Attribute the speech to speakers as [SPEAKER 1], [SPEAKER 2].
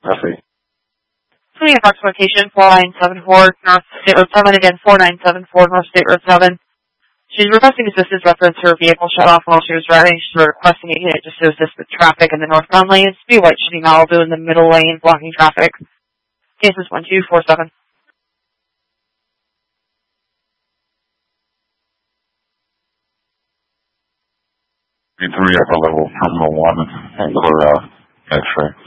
[SPEAKER 1] Copy.
[SPEAKER 2] 20 approximate location, 4974 North State Road 7, again 4974 North State Road 7. She's requesting assistance reference her vehicle shut off while she was driving. She's requesting a unit just to assist with traffic in the northbound lanes. Be white shooting Malibu in the middle lane, blocking traffic. Case is 1247.
[SPEAKER 1] 3 upper level, Terminal 1, Angular X-ray.